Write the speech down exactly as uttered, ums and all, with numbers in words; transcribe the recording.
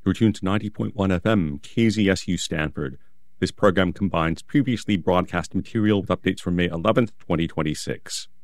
You're tuned to ninety point one F M, K Z S U Stanford. This program combines previously broadcast material with updates from May eleventh, twenty twenty-six.